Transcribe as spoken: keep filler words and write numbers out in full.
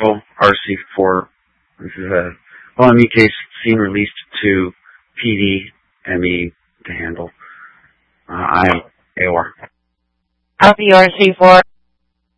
Central R C four. This is a O M E case scene released to P D M E to handle. Uh, I am A O R. Copy R C four.